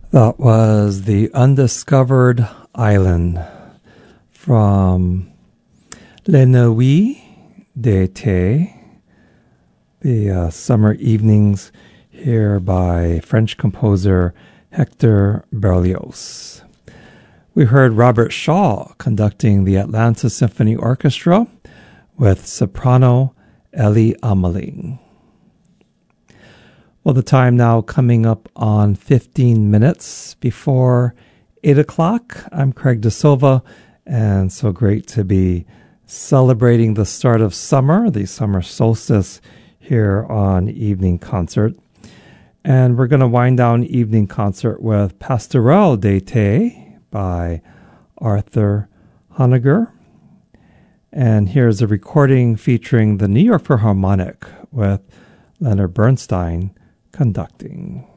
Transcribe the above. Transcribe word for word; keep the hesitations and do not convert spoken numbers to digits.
That was The Undiscovered Island from Les Nuits d'été, the uh, summer evenings here by French composer Hector Berlioz. We heard Robert Shaw conducting the Atlanta Symphony Orchestra with soprano Ellie Ameling. Well, the time now coming up on fifteen minutes before eight o'clock. I'm Craig De Silva, and so great to be celebrating the start of summer, the summer solstice here on Evening Concert. And we're going to wind down Evening Concert with Pastorelle d'été by Arthur Honegger. And here's a recording featuring the New York Philharmonic with Leonard Bernstein conducting.